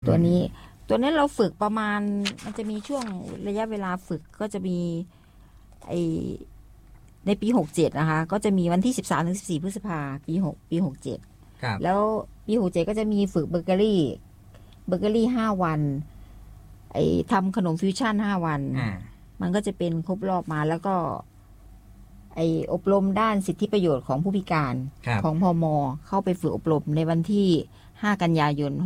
ตัวนั้นเราฝึกประมาณมันจะมีช่วงระยะเวลาฝึกก็จะมีในปี67นะคะก็จะมีวันที่13-14พฤษภาปี67 ครับแล้วปี67ก็จะมีฝึกเบเกอรี่5วันทำขนมฟิวชั่น5วันมันก็จะเป็นครบรอบมาแล้วก็อบรมด้านสิทธิประโยชน์ของผู้พิการของพม.เข้าไปฝึกอบรมในวันที่5กันยายน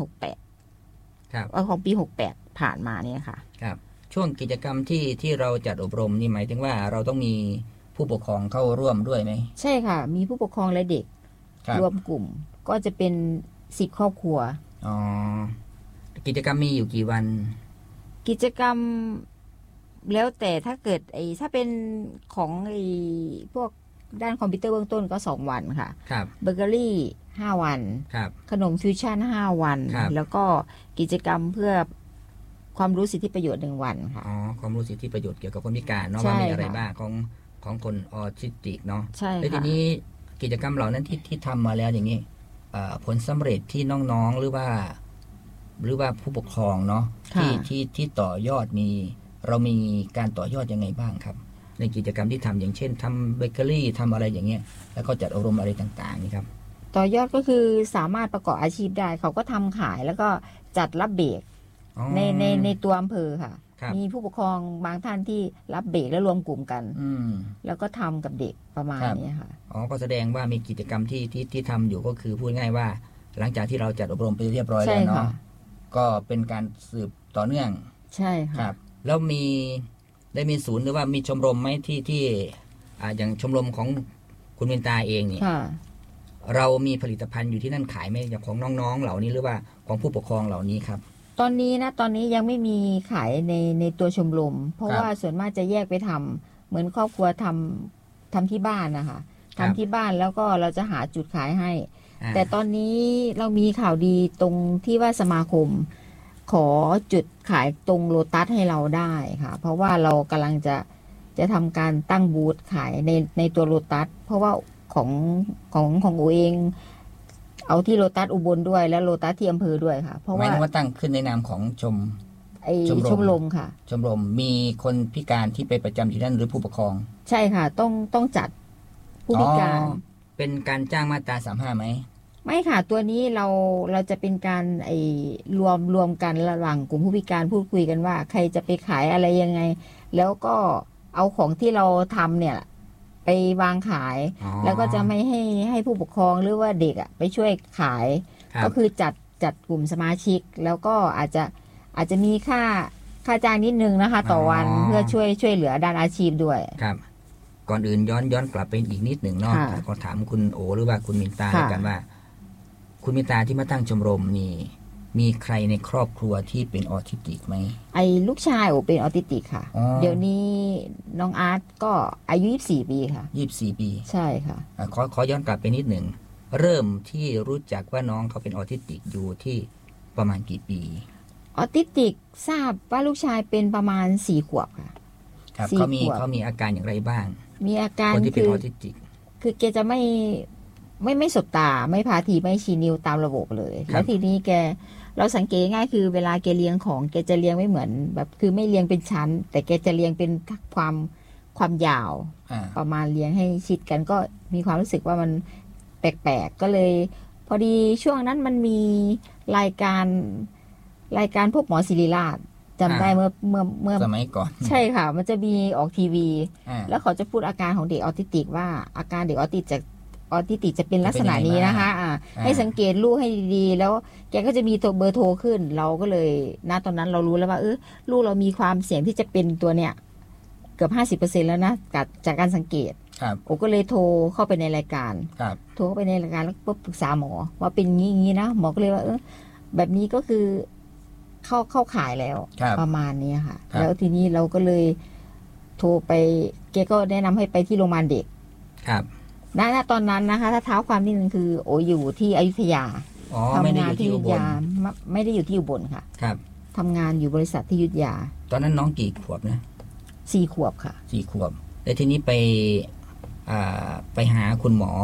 68 ครับของปี68ผ่านมาเนี่ยค่ะครับช่วงกิจกรรมที่เราจัดอบรมนี่หมายถึงว่าเราต้องมีผู้ปกครองเข้าร่วมด้วยไหมใช่ค่ะมีผู้ปกครองและเด็กรวมกลุ่มก็จะเป็น10ครอบครัวอ๋อกิจกรรมมีอยู่กี่วันกิจกรรมแล้วแต่ถ้าเกิดถ้าเป็นของพวกด้านคอมพิวเตอร์เบื้องต้นก็2วันค่ะครับเบเกอรี่5วันครับขนมฟิวชั่น5วันแล้วก็กิจกรรมเพื่อความรู้สิทธิประโยชน์1วันค่ะอ๋อความรู้สิทธิประโยชน์เกี่ยวกับคนพิการเนาะว่ามีอะไรบ้างของคนออทิสติกเนาะใช่ค่ะแล้วทีนี้กิจกรรมเหล่านั้นที่ทำมาแล้วอย่างนี้ผลสำเร็จที่น้องๆหรือว่าผู้ปกครองเนาะที่ต่อยอดเรามีการต่อยอดยังไงบ้างครับในกิจกรรมที่ทำอย่างเช่นทำเบเกอรี่ทำอะไรอย่างเงี้ยแล้วก็จัดอบรมอะไรต่างๆนี่ครับต่อยอดก็คือสามารถประกอบอาชีพได้เขาก็ทำขายแล้วก็จัดรับเบรกในตัวอำเภอค่ะมีผู้ปกครองบางท่านที่รับเบรกแล้วรวมกลุ่มกันแล้วก็ทำกับเด็กประมาณนี้ค่ะอ๋อก็แสดงว่ามีกิจกรรมที่ทำอยู่ก็คือพูดง่ายว่าหลังจากที่เราจัดอบรมไปเรียบร้อยแล้วเนาะก็เป็นการสืบต่อเนื่องใช่ค่ะครับแล้วได้มีศูนย์หรือว่ามีชมรมไหมที่อย่างชมรมของคุณมินตาเองเนี่ยเรามีผลิตภัณฑ์อยู่ที่นั่นขายไหมอย่างของน้องๆเหล่านี้หรือว่าของผู้ปกครองเหล่านี้ครับตอนนี้ยังไม่มีขายในตัวชมรมเพราะว่าส่วนมากจะแยกไปทำเหมือนครอบครัวทำที่บ้านนะคะทำที่บ้านแล้วก็เราจะหาจุดขายให้แต่ตอนนี้เรามีข่าวดีตรงที่ว่าสมาคมขอจุดขายตรงโลตัสให้เราได้ค่ะเพราะว่าเรากำลังจะทำการตั้งบูธขายในตัวโลตัสเพราะว่าของอูเองเอาที่โลตัสอุบลด้วยและโลตัสที่อำเภอด้วยค่ะเพราะว่าตั้งขึ้นในนามของชมรมค่ะชมรมมีคนพิการที่ไปประจำที่นั่นหรือผู้ปกครองใช่ค่ะต้องจัดผู้พิการเป็นการจ้างมาตรา35ไหมไม่ค่ะตัวนี้เราจะเป็นการรวมกันระหว่างกลุ่มผู้พิการพูดคุยกันว่าใครจะไปขายอะไรยังไงแล้วก็เอาของที่เราทำเนี่ยไปวางขายแล้วก็จะไม่ให้ผู้ปกครองหรือว่าเด็กไปช่วยขายก็คือจัดกลุ่มสมาชิกแล้วก็อาจจะมีค่าจ้างนิดนึงนะคะต่อวันเพื่อช่วยเหลือด้านอาชีพด้วยครับก่อนอื่นย้อนกลับไปอีกนิดหนึ่งเนาะขอถามคุณโอหรือว่าคุณมินตาแล้วกันว่าคุณมินตาที่มาตั้งชมรมนี่มีใครในครอบครัวที่เป็นออทิสติกไหมลูกชายโอเป็นออทิสติกค่ะเดี๋ยวนี้น้องอาร์ตก็อายุ24ปีค่ะ 24ปีใช่ค่ะขอย้อนกลับไปนิดหนึ่งเริ่มที่รู้จักว่าน้องเขาเป็นออทิสติกอยู่ที่ประมาณกี่ปีออทิสติกทราบว่าลูกชายเป็นประมาณ4 ขวบค่ะครับเขามีอาการอย่างไรบ้างมีอาการคนที่เป็นออทิสติกคือแกจะไม่สบตาไม่พาทีไม่ชี้นิ้วตามระบบเลยแล้วทีนี้เราสังเกตง่ายคือเวลาแกเลี้ยงของแกจะเลี้ยงไม่เหมือนแบบคือไม่เลี้ยงเป็นชั้นแต่แกจะเลี้ยงเป็นความยาวประมาณเลี้ยงให้ชิดกันก็มีความรู้สึกว่ามันแปลกๆก็เลยพอดีช่วงนั้นมันมีรายการพวกหมอศิริราชจำได้เมื่อสมัยก่อนใช่ค่ะมันจะมีออกทีวีแล้วเขาจะพูดอาการของเด็กออทิสติกว่าอาการเด็กออทิสติกจะเป็นลักษณะนี้นะคะให้สังเกตลูกให้ดีๆแล้วแกก็จะมีเบอร์โทรขึ้นเราก็เลยณตอนนั้นเรารู้แล้วว่าลูกเรามีความเสี่ยงที่จะเป็นตัวเนี้ยเกือบ50%แล้วนะจากการสังเกตโอ้ก็เลยโทรเข้าไปในรายการโทรเข้าไปในรายการแล้วก็ปรึกษาหมอว่าเป็นงี้นะหมอก็เลยว่าแบบนี้ก็คือเข้าขายแล้วประมาณนี้ค่ะแล้วทีนี้เราก็เลยโทรไปแกก็แนะนำให้ไปที่โรงพยาบาลเด็กณตอนนั้นนะคะถ้าเท้าความนิดนึงคือโออยู่ที่อยุธยาทำงานที่อยุธยาไม่ได้อยู่ที่อุบลค่ะครับทำงานอยู่บริษัทที่อยุธยาตอนนั้นน้องกี่ขวบนะ 4 ขวบค่ะ 4 ขวบแล้วทีนี้ไปหาคุณหมอ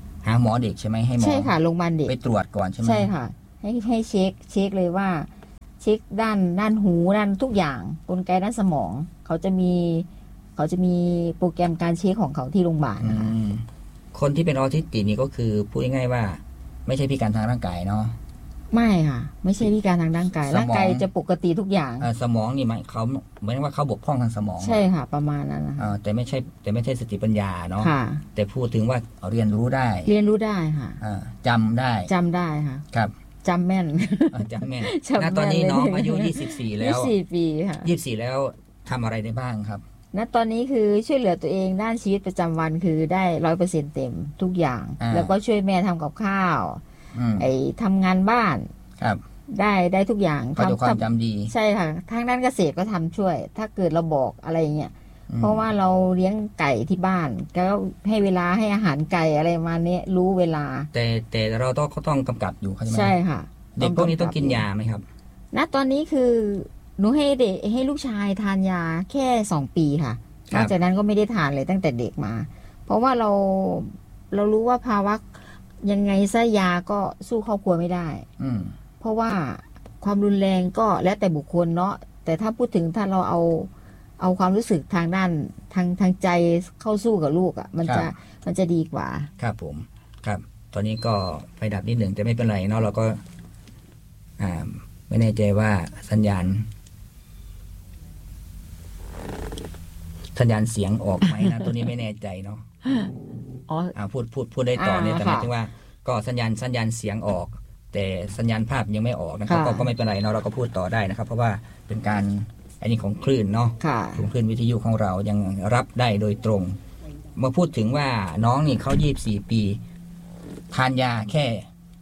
เด็กใช่ไหมให้หมอใช่ค่ะโรงพยาบาลเด็กไปตรวจก่อนใช่ไหมใช่ค่ะให้เช็คเลยว่าเช็คด้านหูด้านทุกอย่างกลไกด้านสมองเขาจะมีโปรแกรมการเช็คของเขาที่โรงพยาบาลนะคะคนที่เป็นออทิสติกนี่ก็คือพูดง่ายๆว่าไม่ใช่พิการทางร่างกายเนาะไม่ค่ะไม่ใช่พิการทางร่างกายร่างกายจะปกติทุกอย่างสมองนี่มันเขาเหมือนว่าเขาบกพร่องทางสมองใช่ค่ะประมาณนั้นนะคะแต่ไม่ใช่สติปัญญาเนาะแต่พูดถึงว่าเรียนรู้ได้ค่ะจำได้ค่ะครับจำแม่นจำแม่นณตอนนี้น้องอายุ24แล้ว 24 ปีค่ะ 24แล้วทำอะไรได้บ้างครับณตอนนี้คือช่วยเหลือตัวเองด้านชีวิตประจำวันคือได้ 100% เต็มทุกอย่างแล้วก็ช่วยแม่ทำกับข้าวทำงานบ้านครับได้ทุกอย่างทำความจำดีใช่ค่ะทางด้านเกษตรก็ทำช่วยถ้าเกิดเราบอกอะไรเงี้ยเพราะว่าเราเลี้ยงไก่ที่บ้านก็ให้เวลาให้อาหารไก่อะไรมาเนี้ยรู้เวลาแต่เราต้องกำกับอยู่ใช่ไหมใช่ค่ะเด็กพวกนี้ต้องกินยาไหมครับณตอนนี้คือหนูให้ลูกชายทานยาแค่2 ปีค่ะนอกจากนั้นก็ไม่ได้ทานเลยตั้งแต่เด็กมาเพราะว่าเรารู้ว่าภาวะยังไงซะยาก็สู้ครอบครัวไม่ได้เพราะว่าความรุนแรงก็แล้วแต่บุคคลเนาะแต่ถ้าพูดถึงถ้าเราเอาความรู้สึกทางด้านทางใจเข้าสู้กับลูกอ่ะมันจะดีกว่าครับผมครับตอนนี้ก็ไฟดับนิดหนึ่งแต่ไม่เป็นไรเนาะเราก็ไม่แน่ใจว่าสัญญาณเสียงออกไหมนะ ตัวนี้ไม่แน่ใจเนาะพูดได้ต่อเนี่ยแต่หมายถึงว่าก็สัญญาณเสียงออกแต่สัญญาณภาพยังไม่ออกนะครับก็ไม่เป็นไรเนาะเราก็พูดต่อได้นะครับเพราะว่าเป็นการอันนี้ของคลื่นเนาะของคลื่นวิทยุของเรายังรับได้โดยตรงมาพูดถึงว่าน้องนี่เขา24 ปีทานยาแค่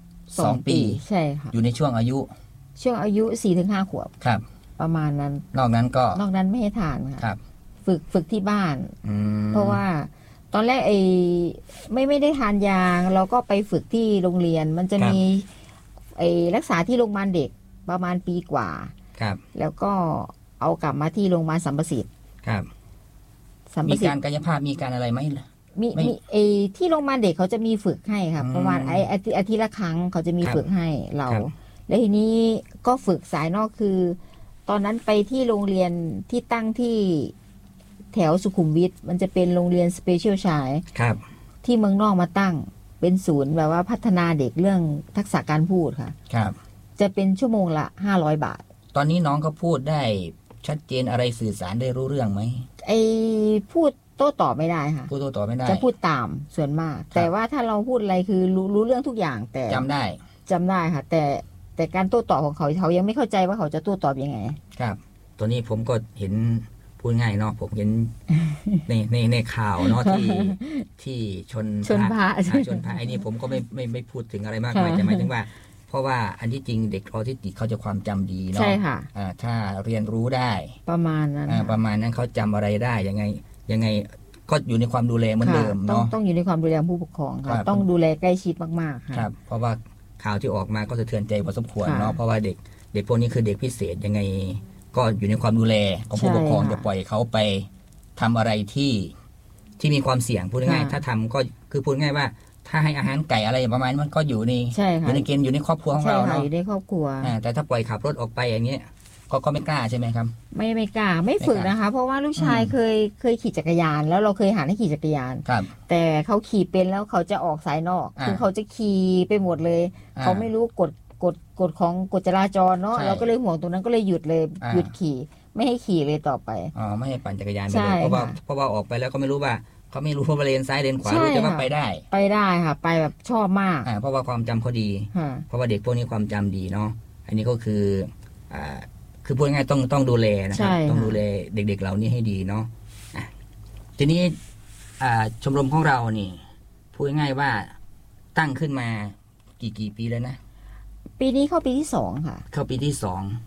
2 ปีใช่ค่ะอยู่ในช่วงอายุ 4-5 ขวบครับประมาณนั้นนอกนั้นไม่ให้ทานค่ะฝึกที่บ้านเพราะว่าตอนแรกไม่ได้ทานยาเราก็ไปฝึกที่โรงเรียนมันจะมีรักษาที่โรงพยาบาลเด็กประมาณปีกว่าครับแล้วก็เอากลับมาที่โรงพยาบาลสัมประสิทธิ์ครับมีการกายภาพมีการอะไรไหมมีที่โรงพยาบาลเด็กเขาจะมีฝึกให้ครับประมาณอาทิตย์ละครั้งเขาจะมีฝึกให้เราแล้วทีนี้ก็ฝึกสายนอกคือตอนนั้นไปที่โรงเรียนที่ตั้งที่แถวสุขุมวิทมันจะเป็นโรงเรียนสเปเชียลชายที่เมืองนอกมาตั้งเป็นศูนย์แบบว่าพัฒนาเด็กเรื่องทักษะการพูดค่ะครับจะเป็นชั่วโมงละ500 บาทตอนนี้น้องก็พูดได้ชัดเจนอะไรสื่อสารได้รู้เรื่องไหมพูดโต้ตอบไม่ได้ค่ะพูดโต้ตอบไม่ได้จะพูดตามส่วนมากแต่ว่าถ้าเราพูดอะไรคือรู้เรื่องทุกอย่างแต่จำได้ค่ะแต่การโต้ตอบของเขายังไม่เข้าใจว่าเขาจะโต้ตอบยังไงครับตัวนี้ผมก็เห็นพูดง่ายเนาะผมเห็นในข่าวเนาะที่ชนพระไอ้นี่ผมก็ไม่พูดถึงอะไรมากมายแต่หมายถึงว่าเพราะว่าอันที่จริงเด็กออทิสติกเขาจะความจำดีเนาะใช่ค่ะถ้าเรียนรู้ได้ประมาณนั้นเขาจำอะไรได้ยังไงก็อยู่ในความดูแลเหมือนเดิมเนาะต้องอยู่ในความดูแลผู้ปกครองค่ะต้องดูแลใกล้ชิดมากๆค่ะครับเพราะว่าข่าวที่ออกมาก็สะเทือนใจพอสมควรเนาะเพราะว่าเด็กพวกนี้คือเด็กพิเศษยังไงก็อยู่ในความดูแลของผู้ปกครองจะปล่อยเขาไปทำอะไรที่มีความเสี่ยงพูดง่ายถ้าทำก็คือพูดง่ายว่าถ้าให้อาหารไก่อะไรประมาณมันก็อยู่ในเกณฑ์อยู่ในครอบครัวของเราเนาะอยู่ในครอบครัวแต่ถ้าปล่อยขับรถออกไปอย่างเงี้ยก็ไม่กล้าใช่ไหมครับไม่กล้าไม่ฝึกนะคะเพราะว่าลูกชายเคยขี่จักรยานแล้วเราเคยหันให้ขี่จักรยานแต่เขาขี่เป็นแล้วเขาจะออกสายนอกคือเขาจะขี่ไปหมดเลยเขาไม่รู้กฎของกฎจราจรเนาะเราก็เลยห่วงตรงนั้นก็เลยหยุดขี่ไม่ให้ขี่เลยต่อไปไม่ให้ปั่นจักรยานไปเลยเพราะว่าออกไปแล้วก็ไม่รู้ว่าเขาไม่รู้ว่าเลนซ้ายเลนขวารู้แต่ว่าไปได้ค่ะไปแบบชอบมากเพราะว่าความจำเขาดีเพราะว่าเด็กพวกนี้ความจำดีเนาะอันนี้ก็คือพูดง่ายต้องดูแลนะครับต้องดูแลเด็กๆเหล่านี้ให้ดีเนาะทีนี้ชมรมของเรานี่พูดง่ายว่าตั้งขึ้นมากี่ปีแล้วนะปีนี้เข้าปีที่2ค่ะเข้าปีที่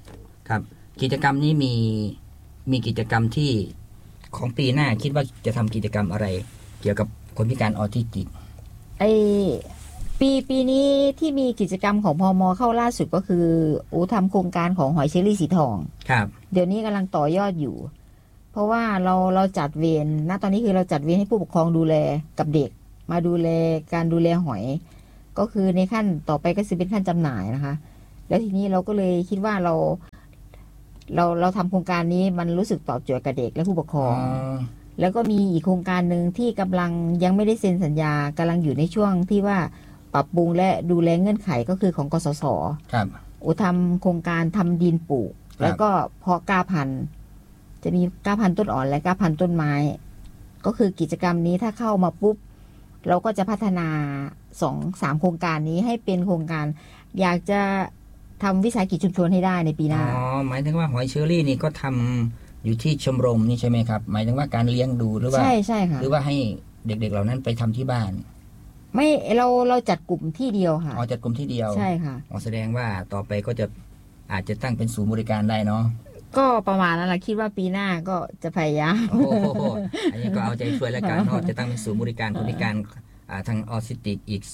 2ครับกิจกรรมนี้มีกิจกรรมที่ของปีหน้าคิดว่าจะทำกิจกรรมอะไรเกี่ยวกับคนพิการออทิสติกปีนี้ที่มีกิจกรรมของพม.เข้าล่าสุดก็คือทำโครงการของหอยเชอรี่สีทองครับเดี๋ยวนี้กำลังต่อยอดอยู่เพราะว่าเราจัดเวรณตอนนี้คือเราจัดเวรให้ผู้ปกครองดูแลกับเด็กมาดูแลการดูแลหอยก็คือในขั้นต่อไปก็จะเป็นขั้นจำหน่ายนะคะแล้วทีนี้เราก็เลยคิดว่าเราเราทำโครงการนี้มันรู้สึกตอบโจทย์กับเด็กและผู้ปกครองแล้วก็มีอีกโครงการหนึ่งที่กำลังยังไม่ได้เซ็นสัญญากำลังอยู่ในช่วงที่ว่าปรับปรุงและดูแลเงื่อนไขก็คือของกสศครับทำโครงการทำดินปลูกแล้วก็เพาะกล้าพันธุ์จะมีกล้าพันธุ์ต้นอ่อนและกล้าพันธุ์ต้นไม้ก็คือกิจกรรมนี้ถ้าเข้ามาปุ๊บเราก็จะพัฒนา 2-3 โครงการนี้ให้เป็นโครงการอยากจะทำวิสาหกิจชุมชนให้ได้ในปีหน้าหมายถึงว่าหอยเชอรี่นี่ก็ทำอยู่ที่ชมรมนี่ใช่ไหมครับหมายถึงว่าการเลี้ยงดูหรือว่าใช่ค่ะหรือว่าให้เด็กๆเหล่านั้นไปทำที่บ้านไม่เราจัดกลุ่มที่เดียวค่ะจัดกลุ่มที่เดียวใช่ค่ะแสดงว่าต่อไปก็จะอาจจะตั้งเป็นศูนย์บริการได้เนาะก็ประมาณนั้นแหละคิดว่าปีหน้าก็จะพยายามโอ้โหอันนี้ก็เอาใจช่วยแล้วกันเนาะจะตั้งเป็นศูนย์บริการคนพิการทางออทิสติกอีก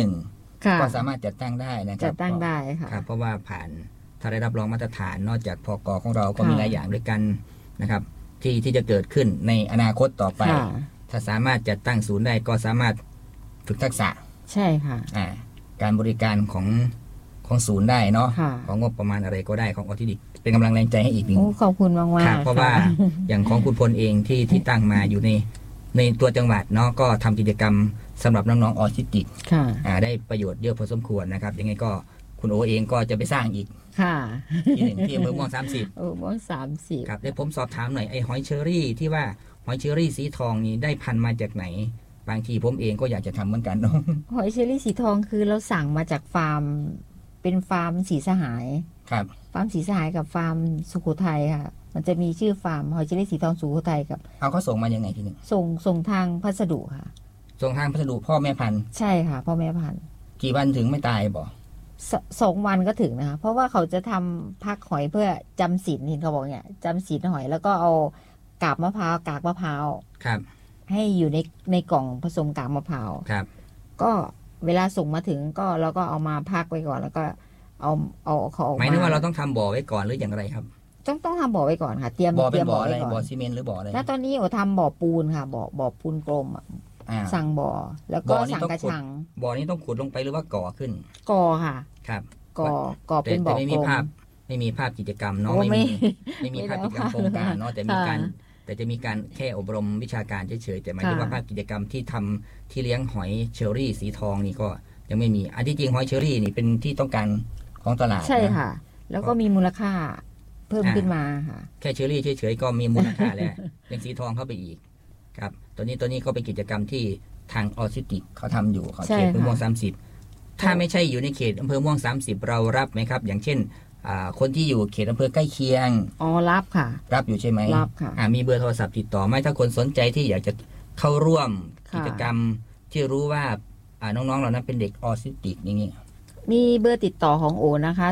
01ก็สามารถจัดตั้งได้นะครับจัดตั้งได้ค่ะเพราะว่าผ่านถ้าได้รับรองมาตรฐานนอกจากพก.ของเราก็มีหลายอย่างด้วยกันนะครับที่จะเกิดขึ้นในอนาคตต่อไปถ้าสามารถจัดตั้งศูนย์ได้ก็สามารถฝึกทักษะใช่ค่ะการบริการของศูนย์ได้เนาะของงบประมาณอะไรก็ได้ของออทิสติกเป็นกำลังแรงใจให้อีกหนึ่งขอบคุณมากๆเพราะว่าอย่างของคุณพลเองที่ตั้งมาอยู่ในตัวจังหวัดเนาะก็ทำกิจกรรมสำหรับน้องๆออทิสติกได้ประโยชน์เยอะพอสมควรนะครับยังไงก็คุณโอเองก็จะไปสร้างอีกที่หนึ่งที่อำเภอม่วง30 ม่วง30 ครับเดี๋ยวผมสอบถามหน่อยไอ้หอยเชอรี่ที่ว่าหอยเชอรี่สีทองนี่ได้พันธุ์มาจากไหนบางทีผมเองก็อยากจะทำเหมือนกันเนาะหอยเชอรี่สีทองคือเราสั่งมาจากฟาร์มเป็นฟาร์มศรีสหายครับฟาร์มศรีสหายกับฟาร์มสุโขทัยค่ะมันจะมีชื่อฟาร์มหอยเชอรี่สีทองสุโขทัยกับเขาส่งมายังไงทีนึงส่งทางพัสดุค่ะส่งทางพัสดุพ่อแม่พันธุ์ใช่ค่ะพ่อแม่พันธุ์กี่วันถึงไม่ตายบ่ 2 วันก็ถึงนะคะเพราะว่าเขาจะทำพักหอยเพื่อจำศีลเห็นเขาบอกเนี่ยจำศีลหอยแล้วก็เอากากมะพร้าวครับให้อยู่ในกล่องผสมกากมะพร้าวครับก็เวลาส่งมาถึงก็เราก็เอามาพักไว้ก่อนแล้วก็เอาเขาออกมาหมายถึงว่าเราต้องทำบ่อไว้ก่อนหรืออย่างไรครับต้องทำบ่อไว้ก่อนค่ะเตรียมบ่อเป็นบ่ออะไรบ่อซีเมนต์หรือบ่ออะไรแล้วตอนนี้ทำบ่อปูนค่ะบ่อปูนกลมสั่งบ่อแล้วก็สั่งกระชังบ่อนี้ต้องขุดลงไปหรือว่าก่อขึ้นก่อค่ะครับก่อเป็นบ่อกลมไม่มีภาพกิจกรรมเนาะไม่มีภาพกิจกรรมโครงการเนาะแต่จะมีการแค่อบรมวิชาการเฉยๆแต่หมายถึงว่าภาพกิจกรรมที่ทำที่เลี้ยงหอยเชอรี่สีทองนี่ก็ยังไม่มีอันที่จริงหอยเชอรี่นี่เป็นที่ต้องการของตลาดใช่ค่ะแล้วก็มีมูลค่าเพิ่มขึ้นมาค่ะแค่เชอรี่เฉยๆก็มีมูลค่าแล้วยังสีทองเข้าไปอีกครับตัวนี้ก็เป็นกิจกรรมที่ทางออทิสติกเขาทำอยู่เขาเขตอำเภอม่วง30ถ้าไม่ใช่อยู่ในเขตอำเภอม่วง30เรารับไหมครับอย่างเช่นคนที่อยู่เขตอำเภอใกล้เคียงรับค่ะรับอยู่ใช่ไหมรับค่ะมีเบอร์โทรศัพท์ติดต่อไหมถ้าคนสนใจที่อยากจะเข้าร่วมกิจกรรมที่รู้ว่าน้องๆเหล่านั้นเป็นเด็กออทิสติกอย่างนี้มีเบอร์ติดต่อของโอนะคะ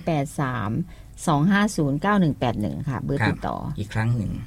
0832509181ค่ะเบอร์ติดต่ออีกครั้งหนึ่ง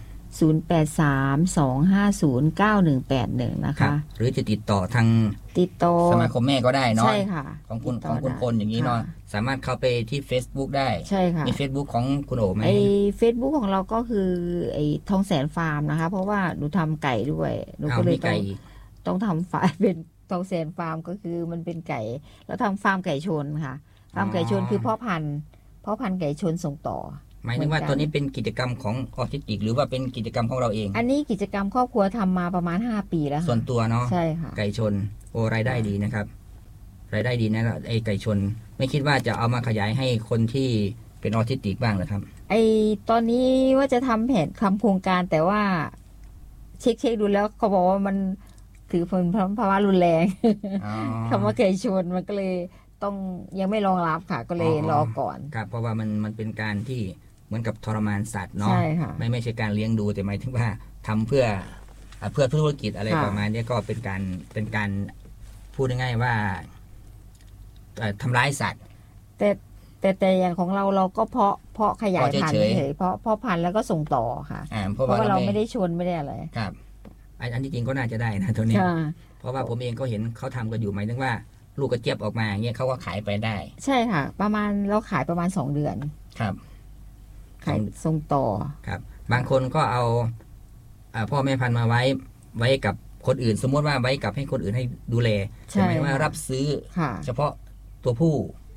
0832509181นะคะหรือจะติดต่อทางสมาคมแม่ก็ได้เนาะใช่ค่ะของคุณพลอย่างนี้เนาะสามารถเข้าไปที่ Facebook ได้ใช่ค่ะมี Facebook ของคุณโอไหม Facebook ของเราก็คือทองแสนฟาร์มนะคะเพราะว่าหนูทำไก่ด้วยหนูก็เลยต้องทำฟาร์มเป็นทองแสนฟาร์มก็คือมันเป็นไก่แล้วทำฟาร์มไก่ชนค่ะฟาร์มไก่ชนคือพ่อพันธุ์ไก่ชนส่งต่อหมายถึงว่าตัวนี้เป็นกิจกรรมของออทิสติกหรือว่าเป็นกิจกรรมของเราเองอันนี้กิจกรรมครอบครัวทำมาประมาณ5 ปีแล้วส่วนตัวเนาะใช่ค่ะไก่ชนรายได้ดีนะครับรายได้ดีนะไอ้ไก่ชนไม่คิดว่าจะเอามาขยายให้คนที่เป็นออทิสติกบ้างเหรอครับตอนนี้ว่าจะทำแผนทำโครงการแต่ว่าเช็คดูแล้วเขาบอกว่ามันถือเป็นภาวะรุนแรงคำว่าไก่ชนมันก็เลยต้องยังไม่รองรับค่ะก็เลยรอก่อนครับเพราะว่ามันเป็นการที่เหมือนกับทรมานสัตว์เนาะไม่ใช่การเลี้ยงดูแต่หมายถึงว่าทำเพื่อธุรกิจอะไรประมาณนี้ก็เป็นการพูดง่ายๆว่าทำร้ายสัตว์แต่อย่างของเราก็เพาะขยายพันธุ์เฉยเพาะพันธุ์แล้วก็ส่งต่อค่ะเพราะว่าเราไม่ได้ชนไม่ได้อะไรครับอันที่จริงก็น่าจะได้นะตัวนี้เพราะว่าผมเองก็เห็นเขาทำกันอยู่หมายถึงว่าลูกกระเจี๊ยบออกมาอย่างเงี้ยเขาก็ขายไปได้ใช่ค่ะเราขายประมาณ2 เดือนครับขายส่งต่อครับบางคนก็เอาพ่อแม่พันธุ์มาไว้กับคนอื่นสมมติว่าไว้กับให้คนอื่นให้ดูแลใช่ไหมว่ารับซื้อเฉพาะตัวผู้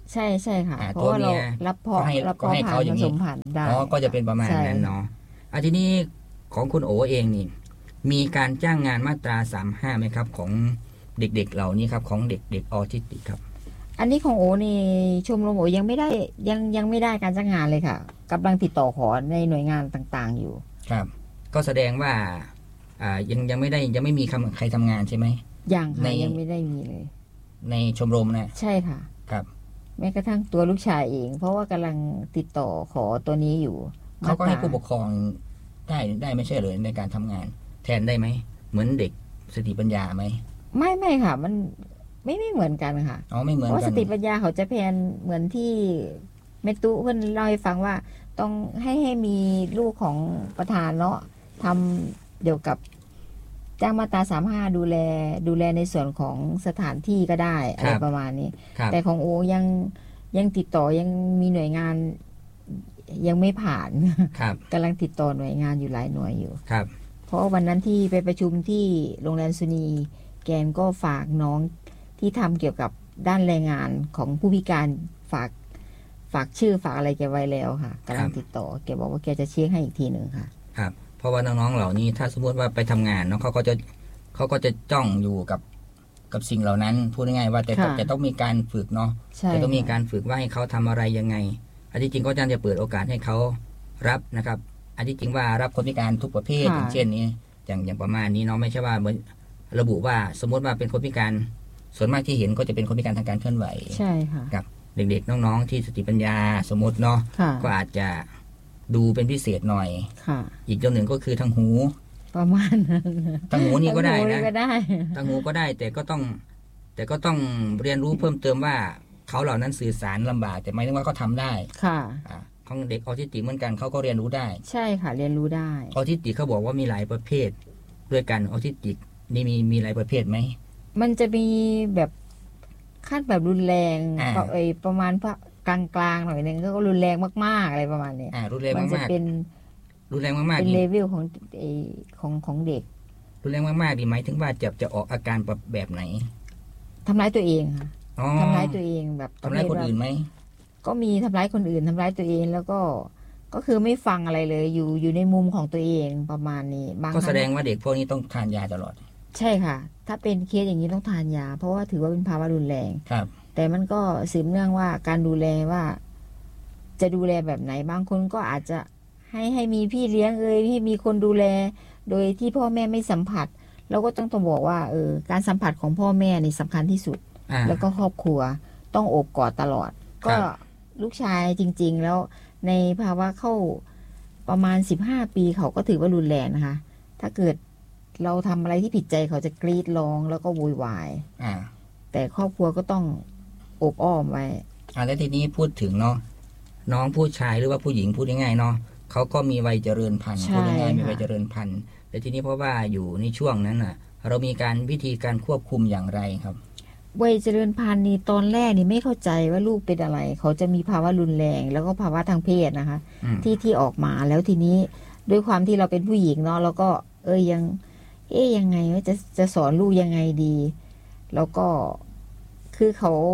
ใช่ใช่ค่ะเพราะว่าเรารับพ่อผ่านผสมพันธุ์ได้ก็จะเป็นประมาณนั้นเนาะทีนี้ของคุณโอเองนี่มีการจ้างงานมาตรา35ไหมครับของเด็กๆเหล่านี้ครับของเด็กออทิสติกครับอันนี้ของโอนี่ชมรมโอยังไม่ได้การจ้างงานเลยค่ะกำลังติดต่อขอในหน่วยงานต่างๆอยู่ครับก็แสดงว่ายังไม่มีใครทำงานใช่ไหมยังไม่ได้มีเลยในชมรมนะใช่ค่ะครับแม้กระทั่งตัวลูกชายเองเพราะว่ากำลังติดต่อขอตัวนี้อยู่เขาก็ให้ผู้ปกครองได้ไม่ใช่เลยในการทำงานแทนได้ไหมเหมือนเด็กสติปัญญาไหมไม่ค่ะมันไม่เหมือนกันค่ะไม่เหมือนกันเพราะสติปัญญาเขาจะแพนเหมือนที่เมตุเพื่อนเล่าให้ฟังว่าต้องให้มีลูกของประธานเนาะทำเกี่ยวกับจ้างมาตรา35ดูแลในส่วนของสถานที่ก็ได้อะไรประมาณนี้แต่ของโอยังติดต่อยังมีหน่วยงานยังไม่ผ่านกำลังติดต่อหน่วยงานอยู่หลายหน่วยอยู่เพราะวันนั้นที่ไปประชุมที่โรงแรมสุนีแกนก็ฝากน้องที่ทำเกี่ยวกับด้านแรงงานของผู้พิการฝากชื่อฝากอะไรแกไว้แล้วค่ะกำลังติดต่อแกบอกว่าแกจะเช็คให้อีกทีหนึ่งค่ะครับเพราะว่าน้องๆเหล่านี้ถ้าสมมติว่าไปทำงานเนาะเขาก็จะจ้องอยู่กับสิ่งเหล่านั้นพูดง่ายๆว่าแต่ต้องมีการฝึกเนาะจะต้องมีการฝึกว่าให้เขาทำอะไรยังไงอันที่จริงก็จะเปิดโอกาสให้เขารับนะครับอันที่จริงว่ารับคนพิการทุกประเภทอย่างเช่นนี้อย่างประมาณนี้เนาะไม่ใช่ว่าเหมือนระบุว่าสมมติว่าเป็นคนพิการส่วนมากที่เห็นก็จะเป็นคนพิการทางการเคลื่อนไหวใช่ค่ะกับเด็กๆน้องๆที่สติปัญญาสมมติเนาะก็อาจจะดูเป็นพิเศษหน่อยอีกตัวหนึ่งก็คือทางหูประมาณนั้นทางหูนี่ก็ได้นะทางหูก็ได้แต่ก็ต้องเรียนรู้เพิ่มเติมว่าเขาเหล่านั้นสื่อสารลำบากแต่หมายถึงว่าเขาทำได้ค่ะของเด็กออทิสติกเหมือนกันเขาก็เรียนรู้ได้ใช่ค่ะเรียนรู้ได้ออทิสติกเขาบอกว่ามีหลายประเภทด้วยกันออทิสติกนี่มีหลายประเภทไหมมันจะมีแบบขั้นแบบรุนแรงประมาณกลางๆหน่อยนึงก็รุนแรงมากๆอะไรประมาณนี้รุนแรงมากมันจะเป็นรุนแรงมากๆเป็นเลเวลของเด็กรุนแรงมากๆดีไหมถึงว่าจะออกอาการแบบไหนทำร้ายตัวเองค่ะทำร้ายตัวเองแบบทำร้ายคนอื่นไหมก็มีทำร้ายคนอื่นทำร้ายตัวเองแล้วก็คือไม่ฟังอะไรเลยอยู่ในมุมของตัวเองประมาณนี้ก็แสดงว่าเด็กพวกนี้ต้องทานยาตลอดใช่ค่ะถ้าเป็นเคสอย่างนี้ต้องทานยาเพราะว่าถือว่าเป็นภาวะรุนแรงครับแต่มันก็สืบเนื่องว่าการดูแลว่าจะดูแลแบบไหนบางคนก็อาจจะให้มีพี่เลี้ยงให้มีคนดูแลโดยที่พ่อแม่ไม่สัมผัสเราก็ต้องบอกว่าการสัมผัสของพ่อแม่นี่สำคัญที่สุดแล้วก็ครอบครัวต้องโอบกอดตลอดก็ลูกชายจริงๆแล้วในภาวะเข้าประมาณ15ปีเขาก็ถือว่ารุนแรงนะคะถ้าเกิดเราทำอะไรที่ผิดใจเขาจะกรีดร้องแล้วก็โวยวายแต่ครอบครัวก็ต้องอบอ้อมไว้แล้วทีนี้พูดถึงเนาะน้องผู้ชายหรือว่าผู้หญิงพูดง่ายๆเนาะเขาก็มีวัยเจริญพันธุ์พูดง่ายๆมีวัยเจริญพันธุ์แต่ทีนี้เพราะว่าอยู่ในช่วงนั้นน่ะเรามีวิธีการควบคุมอย่างไรครับวัยเจริญพันธุ์นี่ตอนแรกนี่ไม่เข้าใจว่าลูกเป็นอะไรเขาจะมีภาวะรุนแรงแล้วก็ภาวะทางเพศนะคะที่ออกมาแล้วทีนี้ด้วยความที่เราเป็นผู้หญิงเนาะแล้วก็ยังไงว่าจะสอนลูกยังไงดีแล้วก็คือ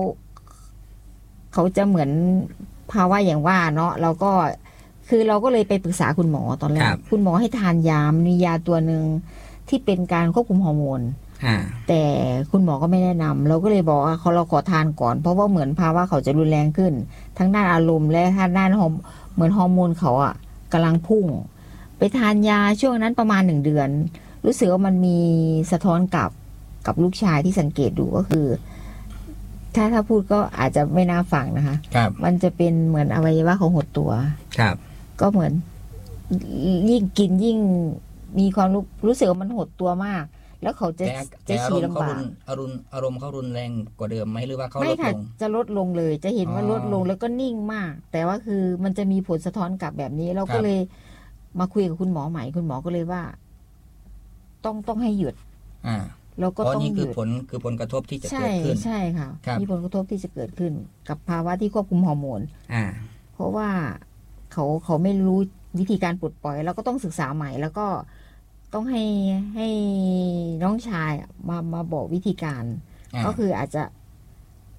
เขาจะเหมือนภาวะอย่างว่าเนาะเราก็เลยไปปรึกษาคุณหมอตอนแรกคุณหมอให้ทานยามียาตัวหนึ่งที่เป็นการควบคุมฮอร์โมนแต่คุณหมอก็ไม่แนะนำเราก็เลยบอกว่าเราขอทานก่อนเพราะว่าเหมือนภาวะเขาจะรุนแรงขึ้นทั้งด้านอารมณ์และทางด้านเหมือนฮอร์โมนเขาอ่ะกำลังพุ่งไปทานยาช่วงนั้นประมาณ1 เดือนรู้สึกว่ามันมีสะท้อนกับลูกชายที่สังเกตดูก็คือถ้าพูดก็อาจจะไม่น่าฟังนะคะมันจะเป็นเหมือนอวัยวะของหดตัวก็เหมือนยิ่งกินยิ่งมีความรู้สึกว่ามันหดตัวมากแล้วเขาจะฉี่ลำบากอารมณ์เขารุนแรงกว่าเดิมไหมหรือว่าเขาลดลงจะลดลงเลยจะเห็นว่าลดลงแล้วก็นิ่งมากแต่ว่าคือมันจะมีผลสะท้อนกลับแบบนี้เราก็เลยมาคุยกับคุณหมอใหม่คุณหมอก็เลยว่าต้องให้หยุดแล้วก็ต้องหยุดคือผลกระทบที่จะเกิดขึ้นใช่ค่ะมีผลกระทบที่จะเกิดขึ้นกับภาวะที่ควบคุมฮอร์โมนเพราะว่าเขาไม่รู้วิธีการปลดปล่อยแล้วก็ต้องศึกษาใหม่แล้วก็ต้องให้น้องชายมาบอกวิธีการก็คืออาจจะ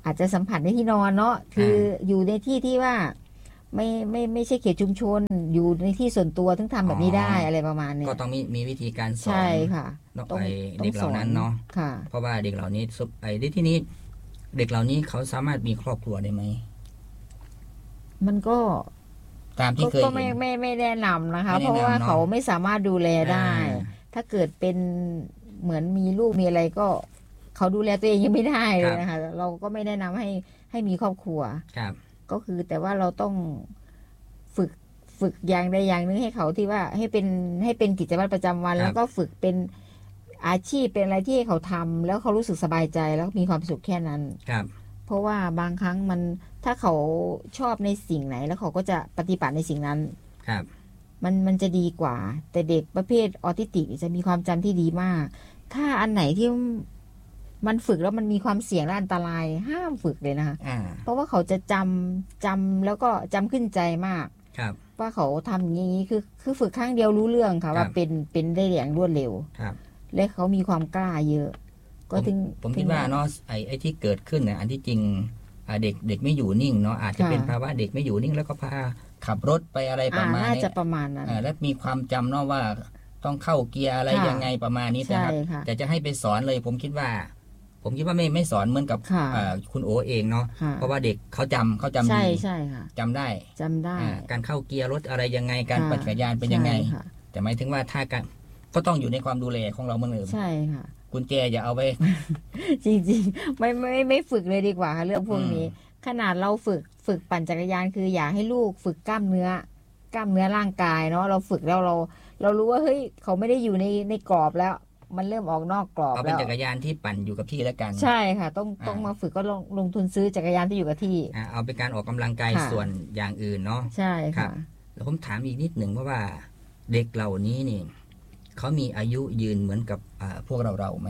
อาจจะสัมผัสในที่นอนเนาะคืออยู่ในที่ที่ว่าไม่ใช่เขตชุมชนอยู่ในที่ส่วนตัวถึงทำแบบนี้ได้อะไรประมาณนี้ก็ต้องมีวิธีการสอนใช่ค่ะต้องเด็กเหล่านั้นเนาะเพราะว่าเด็กเหล่านี้ที่นี้เด็กเหล่านี้เขาสามารถมีครอบครัวได้ไหมมันก็ตามที่เคยก็ไม่แนะนำนะคะเพราะว่าเขาไม่สามารถดูแลได้ถ้าเกิดเป็นเหมือนมีลูกมีอะไรก็เขาดูแลตัวเองยังไม่ได้เลยนะคะเราก็ไม่แนะนำให้มีครอบครัวก็คือแต่ว่าเราต้องฝึกอย่างใดอย่างหนึ่งให้เขาที่ว่าให้เป็นกิจวัตรประจำวันแล้วก็ฝึกเป็นอาชีพเป็นอะไรที่เขาทำแล้วเขารู้สึกสบายใจแล้วมีความสุขแค่นั้นเพราะว่าบางครั้งมันถ้าเขาชอบในสิ่งไหนแล้วเขาก็จะปฏิบัติในสิ่งนั้นมันจะดีกว่าแต่เด็กประเภทออทิสติกจะมีความจำที่ดีมากถ้าอันไหนที่มันฝึกแล้วมันมีความเสี่ยงและอันตรายห้ามฝึกเลยนะคะเพราะว่าเขาจะจำแล้วก็จำขึ้นใจมากว่าเขาทำอย่างนี้คือฝึกครั้งเดียวรู้เรื่องค่ะว่าเป็นได้อย่างรวดเร็วและเขามีความกล้าเยอะก็ถึงผมคิดว่าเนาะไอ้ที่เกิดขึ้นเนี่ยอันที่จริงเด็กไม่อยู่นิ่งเนาะอาจจะเป็นภาวะเด็กไม่อยู่นิ่งแล้วก็พาขับรถไปอะไรประมาณนี้น่าจะประมาณนั้นและมีความจำเนาะว่าต้องเข้าเกียร์อะไรยังไงประมาณนี้นะครับแต่จะให้ไปสอนเลยผมคิดว่าไม่สอนเหมือนกับคุณโอเองเนาะเพราะว่าเด็กเขาจำดีใช่ค่ะจำได้การเข้าเกียร์รถอะไรยังไงการปั่นจักรยานเป็นยังไงแต่หมายถึงว่าถ้าก็ต้องอยู่ในความดูแลของเราเหมือนเดิมใช่ค่ะกุญแจอย่าเอาไปจริงๆไม่ฝึกเลยดีกว่าค่ะเรื่องพวกนี้ขนาดเราฝึกปั่นจักรยานคืออยากให้ลูกฝึกกล้ามเนื้อร่างกายเนาะเราฝึกแล้วเรารู้ว่าเฮ้ยเขาไม่ได้อยู่ในกรอบแล้วมันเริ่มออกนอกกรอบแล้วเอาเป็นจักรยานที่ปั่นอยู่กับที่แล้วกันใช่ค่ะต้องมาฝึกก็ลงทุนซื้อจักรยานที่อยู่กับที่เอาเป็นการออกกำลังกายส่วนอย่างอื่นเนาะใช่ค่ะแล้วผมถามอีกนิดหนึ่งเพราะว่าเด็กเหล่านี้นี่เขามีอายุยืนเหมือนกับพวกเราไหม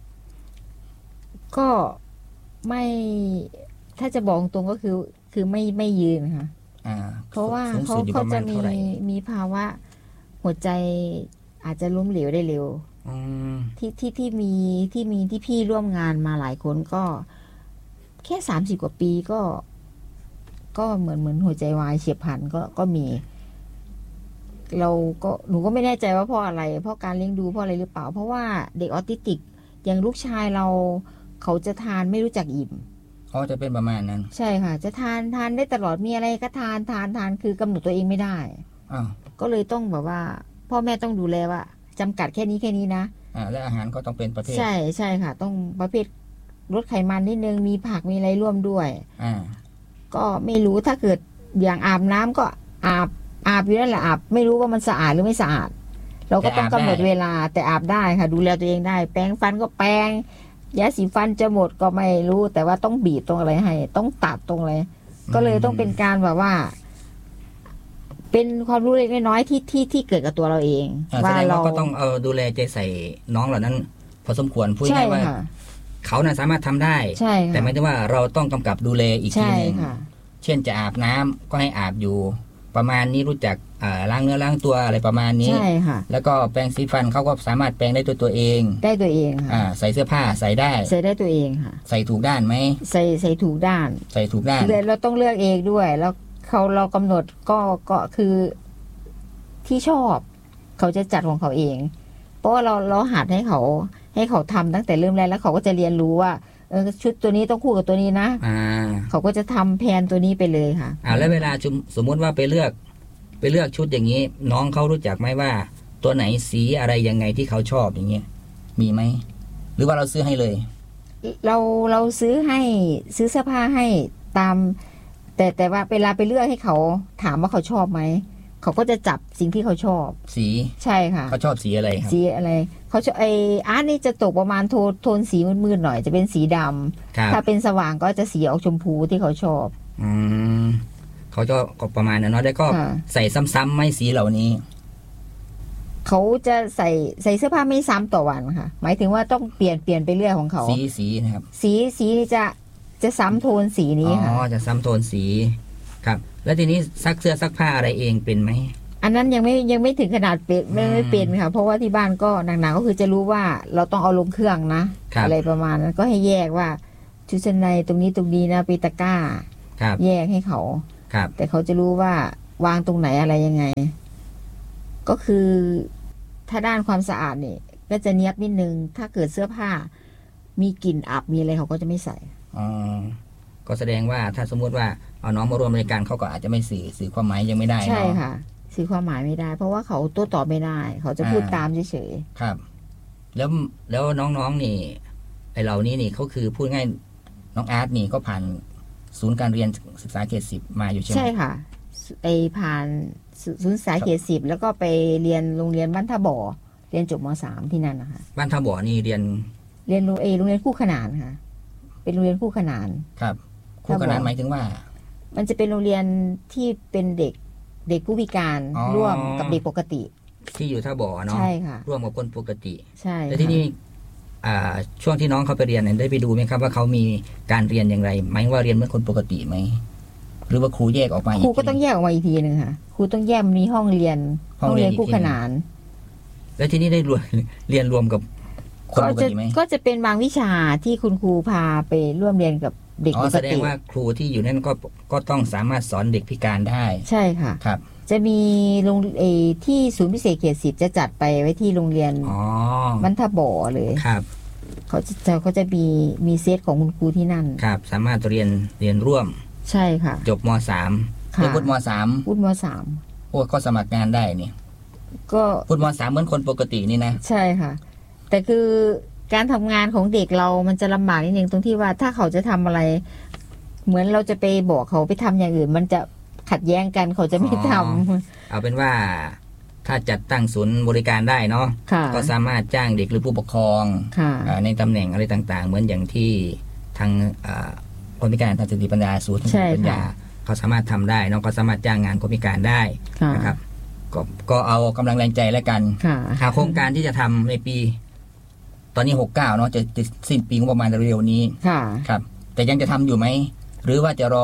ก็ไม่ถ้าจะบอกตรงก็คือไม่ยืนค่ะเพราะว่าเขาจะมีภาวะหัวใจอาจจะล้มเหลวได้เร็วที่มีพี่ร่วมงานมาหลายคนก็แค่30 กว่าปีก็เหมือนหัวใจวายเฉียบพลันก็มีหนูก็ไม่แน่ใจว่าเพราะอะไรเพราะการเลี้ยงดูเพราะอะไรหรือเปล่าเพราะว่าเด็กออทิสติกอย่างลูกชายเขาจะทานไม่รู้จักอิ่มเขาจะเป็นประมาณนั้นใช่ค่ะจะทานได้ตลอดมีอะไรก็ทานคือกำหนดตัวเองไม่ได้ก็เลยต้องแบบว่าพ่อแม่ต้องดูแลว่าจำกัดแค่นี้นะและอาหารก็ต้องเป็นประเภทใช่ค่ะต้องประเภทลดไขมันนิดนึงมีผักมีอะไรร่วมด้วยก็ไม่รู้ถ้าเกิดอย่างอาบน้ำก็อาบอยู่นั่นแหละอาบไม่รู้ว่ามันสะอาดหรือไม่สะอาดเราก็ต้องกำหนดเวลาแต่อาบได้ค่ะดูแลตัวเองได้แปรงฟันก็แปรงยาสีฟันจะหมดก็ไม่รู้แต่ว่าต้องบีบตรงอะไรให้ต้องตัดตรงอะไรก็เลยต้องเป็นการแบบว่าเป็นความรู้เล็กน้อยที่เกิดกับตัวเราเองว่าเราก็ต้องดูแลใจใส่น้องเหล่านั้นพอสมควรพูดง่ายว่าเขาน่ะสามารถทำได้แต่ไม่ใช่ว่าเราต้องกำกับดูแลอีกทีนึงเช่นจะอาบน้ำก็ให้อาบอยู่ประมาณนี้รู้จักล้างเนื้อล้างตัวอะไรประมาณนี้แล้วก็แปรงสีฟันเขาก็สามารถแปรงได้ตัวเองค่ะใส่เสื้อผ้าใส่ได้ตัวเองค่ะใส่ถูกด้านไหมใส่ถูกด้านเราต้องเลือกเองด้วยแล้วเรากำหนดก็คือที่ชอบเขาจะจัดของเขาเองเพราะว่าเราหัดให้เขาทำตั้งแต่เริ่มแรกแล้วเขาก็จะเรียนรู้ว่าชุดตัวนี้ต้องคู่กับตัวนี้นะเขาก็จะทำแผนตัวนี้ไปเลยค่ะแล้วเวลาสมมุติว่าไปเลือกชุดอย่างนี้น้องเขารู้จักไหมว่าตัวไหนสีอะไรยังไงที่เขาชอบอย่างเงี้ยมีไหมหรือว่าเราซื้อให้เลยเราซื้อเสื้อผ้าให้ตามแต่ว่าเวลาไปเลือกให้เขาถามว่าเขาชอบไหมเขาก็จะจับสิ่งที่เขาชอบสีใช่ค่ะเขาชอบสีอะไรครับสีอะไรเขาชอบอาร์ตนี่จะตกประมาณโทนสีมืดๆหน่อยจะเป็นสีดำถ้าเป็นสว่างก็จะสีออกชมพูที่เขาชอบเขาจะก็ประมาณนั้นเนาะแล้วก็ใส่ซ้ำๆไม่สีเหล่านี้เขาจะใส่เสื้อผ้าไม่ซ้ำต่อวันค่ะหมายถึงว่าต้องเปลี่ยนไปเรื่อยของเขาสีนะครับสีจะซ้ำโทนสีนี้ค่ะจะซ้ำโทนสีครับแล้วทีนี้ซักเสื้อซักผ้าอะไรเองเป็นไหมอันนั้นยังไม่ถึงขนาดเป็นไม่เป็นค่ะเพราะว่าที่บ้านก็หนักๆก็คือจะรู้ว่าเราต้องเอาลงเครื่องนะอะไรประมาณนั้นก็ให้แยกว่าชุดชั้นในตรงนี้นะไปตะกร้าแยกให้เขาแต่เขาจะรู้ว่าวางตรงไหนอะไรยังไงก็คือถ้าด้านความสะอาดเนี่ยก็จะเนียบนิดนึงถ้าเกิดเสื้อผ้ามีกลิ่นอับมีอะไรเขาก็จะไม่ใส่ก็แสดงว่าถ้าสมมุติว่าเอาน้องมาร่วมรายการเขาก็อาจจะไม่สื่อความหมายยังไม่ได้ใช่ค่ะสื่อความหมายไม่ได้เพราะว่าเขาโต้ตอบไม่ได้เขาจะพูดตามเฉยๆครับแล้วน้องๆนี่ไอเรานี่เขาคือพูดง่ายน้องอาร์ตนี่ก็ผ่านศูนย์การเรียนศึกษาเขต 10มาอยู่ใช่ไหมใช่ค่ะไปผ่านศูนย์ศึกษาเขต 10แล้วก็ไปเรียนโรงเรียนบ้านท่าบ่อเรียนจบม.3 ที่นั่นนะคะบ้านท่าบ่อนี่เรียนโรงเรียนคู่ขนานค่ะเป็นโรงเรียนคู่ขนานครับคู่ขนานหมายถึงว่ามันจะเป็นโรงเรียนที่เป็นเด็กผู้พิการร่วมกับเด็กปกติที่อยู่ท่าบ่อเนาะใช่ค่ะร่วมกับคนปกติใช่แต่ที่นี่ช่วงที่น้องเขาไปเรียนได้ไปดูไหมครับว่าเขามีการเรียนอย่างไรหมายว่าเรียนเหมือนคนปกติไหมหรือว่าครูแยกออกมาครูก็ต้องแยกออกมาอีกทีนึงค่ะครูต้องแยกมีห้องเรียนคู่ขนานแล้วที่นี่ได้เรียนรวมกับคนปกติไหมก็จะเป็นบางวิชาที่คุณครูพาไปร่วมเรียนกับเด็กปกติแสดงว่าครูที่อยู่นั่นก็ต้องสามารถสอนเด็กพิการได้ใช่ค่ะครับจะมีที่ศูนย์พิเศษเขต 10จะจัดไปไว้ที่โรงเรียนบ้านท่าบ่อเลยครับเขาจะมีเซตของคุณครูที่นั่นครับสามารถเรียนร่วมใช่ค่ะจบม.3 เรียนวุฒิม.3 วุฒิม.3 โอ้ก็สมัครงานได้นี่ก็วุฒิม.3 เหมือนคนปกตินี่นะใช่ค่ะแต่คือการทำงานของเด็กเรามันจะลำบากนิดนึงตรงที่ว่าถ้าเขาจะทำอะไรเหมือนเราจะไปบอกเขาไปทำอย่างอื่นมันจะขัดแย้งกันเขาจะไม่ทำเอาเป็นว่าถ้าจัดตั้งศูนย์บริการได้เนาะก็สามารถจ้างเด็กหรือผู้ปกครองในตำแหน่งอะไรต่างๆเหมือนอย่างที่ทางคนพิการทางสติปัญญาศูนย์ปัญญาเขาสามารถทำได้เนาะก็สามารถจ้างงานคนพิการได้นะครับก็เอากำลังแรงใจแล้วกันหาโครงการที่จะทำในปีตอนนี้69เนาะจะสิ้นปีงบประมาณเร็วๆนี้ครับแต่ยังจะทำอยู่ไหมหรือว่าจะรอ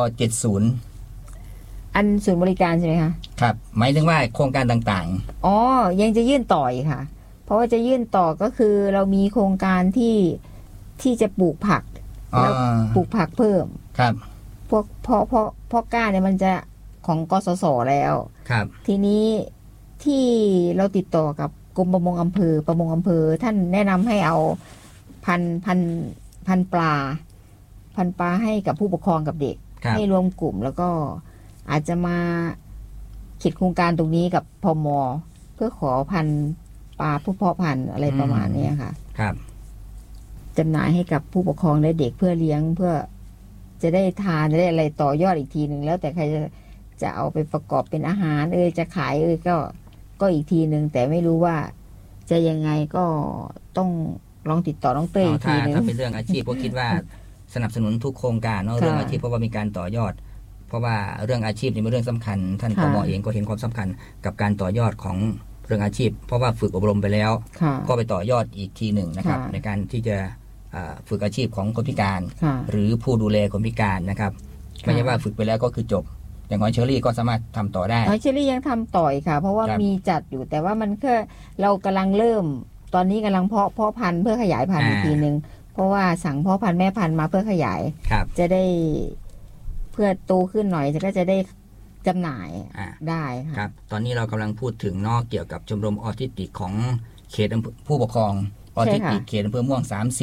70 อันศูนย์บริการใช่ไหมคะครับหมายถึงว่าโครงการต่างๆอ๋อยังจะยื่นต่ออีกค่ะเพราะว่าจะยื่นต่อก็คือเรามีโครงการที่จะปลูกผักแล้วปลูกผักเพิ่มครับพวกเพาะกล้าเนี่ยมันจะของกสศแล้วครับทีนี้ที่เราติดต่อกับกรมประมงอำเภอท่านแนะนำให้เอาพันปลาให้กับผู้ปกครองกับเด็กให้รวมกลุ่มแล้วก็อาจจะมาเขียนโครงการตรงนี้กับพม.เพื่อขอพันปลาผู้เพาะพันธุ์อะไรประมาณนี้ค่ะครับจำหน่ายให้กับผู้ปกครองและเด็กเพื่อเลี้ยงเพื่อจะได้ทานจะได้อะไรต่อยอดอีกทีหนึ่งแล้วแต่ใครจะเอาไปประกอบเป็นอาหารจะขายก็อีกทีหนึ่งแต่ไม่รู้ว่าจะยังไงก็ต้องลองติดต่อน้องเต้ยอีกทีนึงถ้าเป็นเรื่องอาชีพก็คิดว่าสนับสนุนทุกโครงการเนาะเรื่องอาชีพเพราะว่ามีการต่อยอดเพราะว่าเรื่องอาชีพนี่เป็นเรื่องสำคัญท่านผอ.เองก็เห็นความสำคัญกับการต่อยอดของเรื่องอาชีพเพราะว่าฝึกอบรมไปแล้วก็ไปต่อยอดอีกทีหนึ่งนะครับในการที่จะฝึกอาชีพของคนพิการหรือผู้ดูแลคนพิการนะครับไม่ใช่ว่าฝึกไปแล้วก็คือจบอย่างของเชอรี่ก็สามารถทำต่อได้เชอรี่ยังทำต่อค่ะเพราะว่ามีจัดอยู่แต่ว่ามันแค่เรากำลังเริ่มตอนนี้กำลังเพาะพันธุ์เพื่อขยายพันธุ์อีกทีนึงเพราะว่าสั่งเพาะพันธุ์แม่พันธุ์มาเพื่อขยายจะได้เพื่อโตขึ้นหน่อยก็จะได้จำหน่ายได้ครับตอนนี้เรากำลังพูดถึงนอกเกี่ยวกับชมรมออทิสติกของเขตผู้ปกครองออทิสติกเขตอำเภอม่วง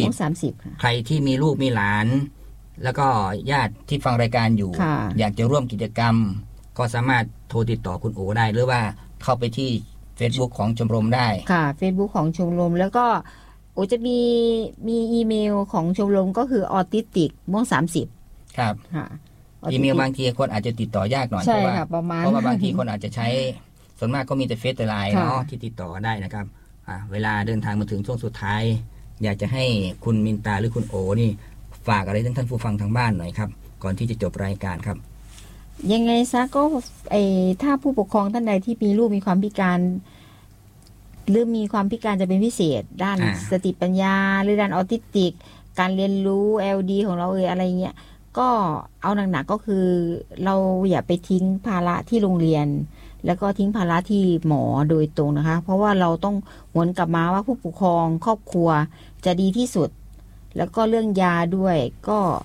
30ใครที่มีลูกมีหลานแล้วก็ญาติที่ฟังรายการอยู่อยากจะร่วมกิจกรรมก็สามารถโทรติดต่อคุณโอได้หรือว่าเข้าไปที่ Facebook ของชมรมได้ค่ะ Facebook ของชมรมแล้วก็โอจะมีอีเมลของชมรมก็คือออทิสติกม่วง30 ครับค่ะอีเมลบางทีคนอาจจะติดต่อยากหน่อยเพราะว่าบางทีคนอาจจะใช้ส่วนมากก็มีแต่เฟซแต่ไลน์เนาะที่ติดต่อได้นะครับเวลาเดินทางมาถึงช่วงสุดท้ายอยากจะให้คุณมินตาหรือคุณโอนี่ฝากอะไรท่านผู้ฟังทางบ้านหน่อยครับก่อนที่จะจบรายการครับยังไงซะก็ถ้าผู้ปกครองท่านใดที่มีลูกมีความพิการหรือมีความพิการจะเป็นพิเศษด้านสติปัญญาหรือด้านออทิสติกการเรียนรู้ LD ของเราอะไรเงี้ยก็เอาหนักๆก็คือเราอย่าไปทิ้งภาระที่โรงเรียนแล้วก็ทิ้งภาระที่หมอโดยตรงนะคะเพราะว่าเราต้องหวนกลับมาว่าผู้ปกครองครอบครัวจะดีที่สุดแล้วก็เรื่องยาด้วยก็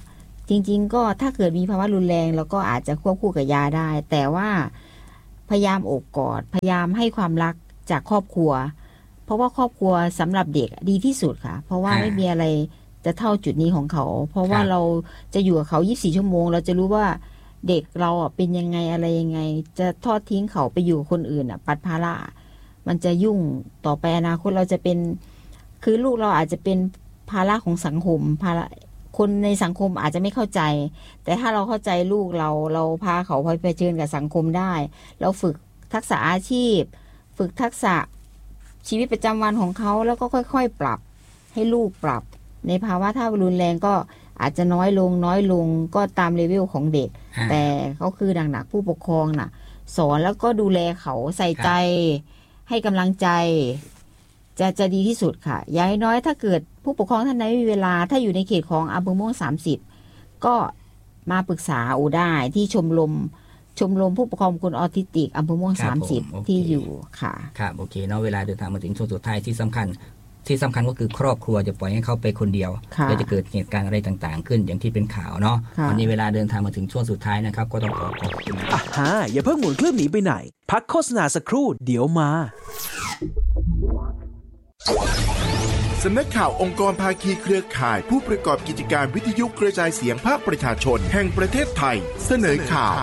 จริงๆก็ถ้าเกิดมีภาวะรุนแรงเราก็อาจจะควบคู่กับยาได้แต่ว่าพยายามโอบกอดพยายามให้ความรักจากครอบครัวเพราะว่าครอบครัวสำหรับเด็กดีที่สุดค่ะเพราะว่าไม่มีอะไรจะเท่าจุดนี้ของเขาเพราะว่าเราจะอยู่กับเขา24ชั่วโมงเราจะรู้ว่าเด็กเราเป็นยังไงอะไรยังไงจะทอดทิ้งเขาไปอยู่กับคนอื่นปัดภาระมันจะยุ่งต่อไปอนาคตเราจะเป็นคือลูกเราอาจจะเป็นภาระของสังคมภาระคนในสังคมอาจจะไม่เข้าใจแต่ถ้าเราเข้าใจลูกเราพาเขาไปเผชิญกับสังคมได้เราฝึกทักษะอาชีพฝึกทักษะชีวิตประจำวันของเขาแล้วก็ค่อยๆปรับให้ลูกปรับในภาวะถ้ารุนแรงก็อาจจะน้อยลงก็ตามเลเวลของเด็กแต่เขาคือหนักผู้ปกครองน่ะสอนแล้วก็ดูแลเขาใส่ใจให้กำลังใจจะดีที่สุดค่ะอย่างน้อยถ้าเกิดผู้ปกครองท่านใดไม่มีเวลาถ้าอยู่ในเขตของอำเภอม่วง30ก็มาปรึกษาได้ที่ชมรมผู้ปกครองคนออทิสติกอำเภอม่วง30ที่อยู่ค่ะครับโอเคเนาะเวลาเดินทางมาถึงช่วงสุดท้ายที่สำคัญก็คือครอบครัวจะปล่อยให้เขาไปคนเดียวแล้วจะเกิดเหตุการณ์อะไรต่างๆขึ้นอย่างที่เป็นข่าวเนาะวันนี้เวลาเดินทางมาถึงช่วงสุดท้ายนะครับก็ต้องขอบคุณอย่าเพิ่งหมุนเครื่องหนีไปไหนพักโฆษณาสักครู่เดี๋ยวมาสำนักข่าวองค์กรภาคีเครือข่ายผู้ประกอบกิจการวิทยุกระจายเสียงภาคประชาชนแห่งประเทศไทยเสนอข่าว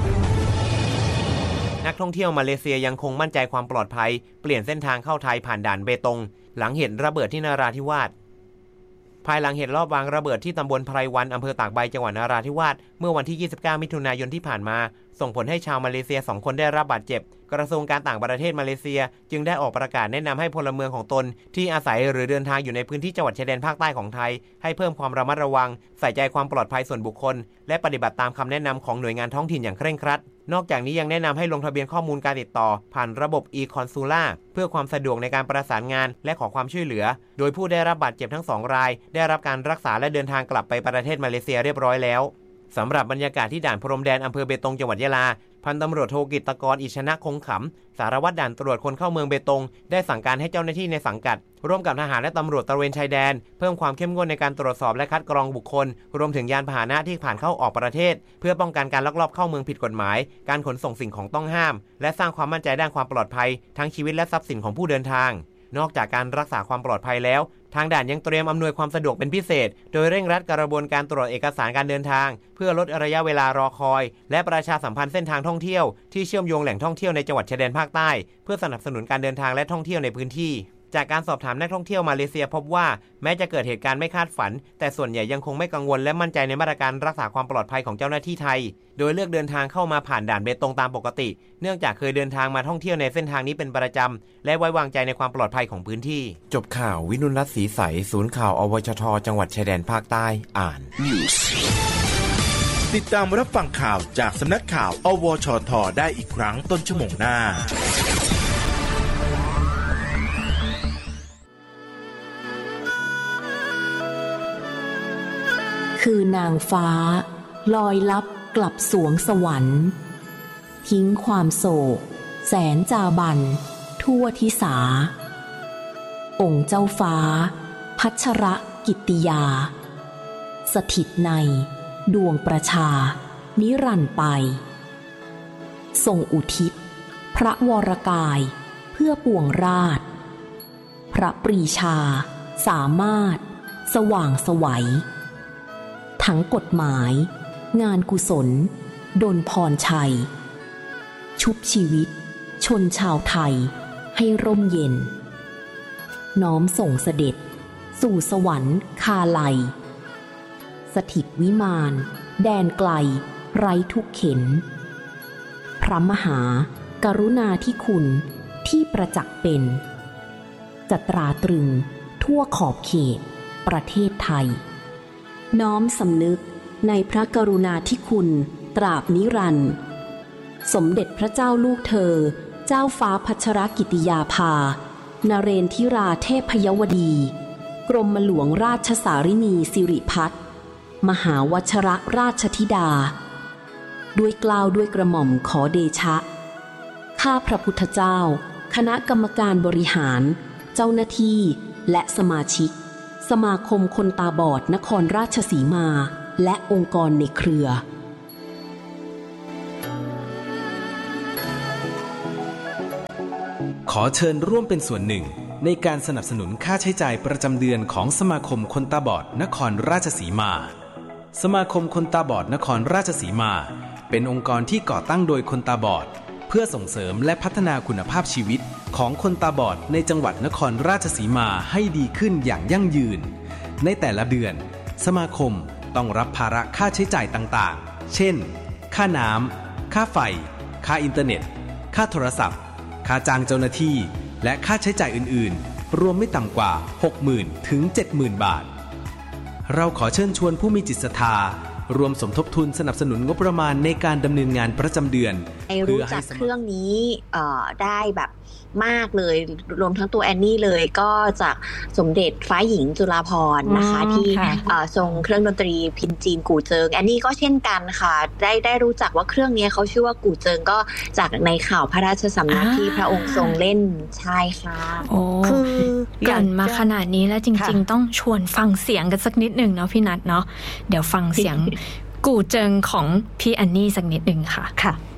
นักท่องเที่ยวมาเลเซียยังคงมั่นใจความปลอดภัยเปลี่ยนเส้นทางเข้าไทยผ่านด่านเบตงหลังเหตุระเบิดที่นราธิวาสภายหลังเหตุลอบวางระเบิดที่ตำบลไพรวันอำเภอตากใบจังหวัดนราธิวาสเมื่อวันที่29มิถุนายนที่ผ่านมาส่งผลให้ชาวมาเลเซีย2คนได้รับบาดเจ็บกระทรวงการต่างประเทศมาเลเซียจึงได้ออกประกาศแนะนำให้พลเมืองของตนที่อาศัยหรือเดินทางอยู่ในพื้นที่จังหวัดชายแดนภาคใต้ของไทยให้เพิ่มความระมัดระวังใส่ใจความปลอดภัยส่วนบุคคลและปฏิบัติตามคำแนะนำของหน่วยงานท้องถิ่นอย่างเคร่งครัดนอกจากนี้ยังแนะนำให้ลงทะเบียนข้อมูลการติดต่อผ่านระบบ e-Consula เพื่อความสะดวกในการประสานงานและขอความช่วยเหลือโดยผู้ได้รับบาดเจ็บทั้ง2รายได้รับการรักษาและเดินทางกลับไปประเทศมาเลเซียเรียบร้อยแล้วสำหรับบรรยากาศที่ด่านพรมแดนอำเภอเบตงจังหวัดยะลาพันตำรวจโทกิตกรอิชนะคงขำสารวัตรด่านตรวจคนเข้าเมืองเบตงได้สั่งการให้เจ้าหน้าที่ในสังกัดร่วมกับทหารและตำรวจตระเวนชายแดนเพิ่มความเข้มงวดในการตรวจสอบและคัดกรองบุคคลรวมถึงยานพาหนะที่ผ่านเข้าออกประเทศเพื่อป้องกันการลักลอบเข้าเมืองผิดกฎหมายการขนส่งสิ่งของต้องห้ามและสร้างความมั่นใจด้านความปลอดภัยทั้งชีวิตและทรัพย์สินของผู้เดินทางนอกจากการรักษาความปลอดภัยแล้วทางด่านยังเตรียมอำนวยความสะดวกเป็นพิเศษโดยเร่งรัดกระบวนการตรวจเอกสารการเดินทางเพื่อลดระยะเวลารอคอยและประชาสัมพันธ์เส้นทางท่องเที่ยวที่เชื่อมโยงแหล่งท่องเที่ยวในจังหวัดชายแดนภาคใต้เพื่อสนับสนุนการเดินทางและท่องเที่ยวในพื้นที่จากการสอบถามนักท่องเที่ยวมาเลเซียพบว่าแม้จะเกิดเหตุการณ์ไม่คาดฝันแต่ส่วนใหญ่ยังคงไม่กังวลและมั่นใจในมาตรการรักษาความปลอดภัยของเจ้าหน้าที่ไทยโดยเลือกเดินทางเข้ามาผ่านด่านเบตงตามปกติเนื่องจากเคยเดินทางมาท่องเที่ยวในเส้นทางนี้เป็นประจำและไว้วางใจในความปลอดภัยของพื้นที่จบข่าววินุรัตน์ศรีใสศูนย์ข่าวอวชทจังหวัดชายแดนภาคใต้อ่านติดตามรับฟังข่าวจากสำนักข่าวอวชทได้อีกครั้งต้นชั่วโมงหน้าคือนางฟ้าลอยลับกลับสวงสวรรค์ทิ้งความโศกแสนจาบันทั่วทิสาองค์เจ้าฟ้าพัชรกิตติยาสถิตในดวงประชานิรันดร์ไปทรงอุทิศพระวรกายเพื่อปวงราชพระปรีชาสามารถสว่างไสวทั้งกฎหมายงานกุศลดลพรชัยชุบชีวิตชนชาวไทยให้ร่มเย็นน้อมส่งเสด็จสู่สวรรค์คาไลสถิตวิมานแดนไกลไร้ทุกเข็ญพระมหากรุณาธิคุณที่ประจักษ์เป็นจะตราตรึงทั่วขอบเขตประเทศไทยน้อมสำนึกในพระกรุณาธิคุณตราบนิรันดร์สมเด็จพระเจ้าลูกเธอเจ้าฟ้าพัชรกิติยาภานเรนทิราเทพยวดีกรมหลวงราชสารินีสิริพัฒน์มหาวชรราชธิดาด้วยเกล้าด้วยกระหม่อมขอเดชะข้าพระพุทธเจ้าคณะกรรมการบริหารเจ้าหน้าที่และสมาชิกสมาคมคนตาบอดนครราชสีมาและองค์กรในเครือขอเชิญร่วมเป็นส่วนหนึ่งในการสนับสนุนค่าใช้จ่ายประจำเดือนของสมาคมคนตาบอดนครราชสีมาสมาคมคนตาบอดนครราชสีมาเป็นองค์กรที่ก่อตั้งโดยคนตาบอดเพื่อส่งเสริมและพัฒนาคุณภาพชีวิตของคนตาบอดในจังหวัดนครราชสีมาให้ดีขึ้นอย่างยั่งยืนในแต่ละเดือนสมาคมต้องรับภาระค่าใช้จ่ายต่างๆเช่นค่าน้ำค่าไฟค่าอินเทอร์เน็ตค่าโทรศัพท์ค่าจ้างเจ้าหน้าที่และค่าใช้จ่ายอื่นๆรวมไม่ต่ำกว่า 60,000 ถึง 70,000 บาทเราขอเชิญชวนผู้มีจิตศรัทธารวมสมทบทุนสนับสนุนงบประมาณในการดำเนินงานประจำเดือนรู้จักเครื่องนี้ได้แบบมากเลยรวมทั้งตัวแอนนี่เลยก็จากสมเด็จฟ้าหญิงจุฬาภรณ์นะคะที่ทรงเครื่องดนตรีพินจีนกู่เจิงแอนนี่ก็เช่นกันค่ะได้รู้จักว่าเครื่องนี้เขาชื่อว่ากู่เจิงก็จากในข่าวพระราชสำนักที่พระองค์ทรงเล่นใช่ค่ะคือกันมาขนาดนี้แล้วจริงๆต้องชวนฟังเสียงกันสักนิดหนึ่งเนาะพี่นัทเนาะเดี๋ยวฟังเสียงกู่เจิงของพี่แอนนี่สักนิดหนึ่งค่ะ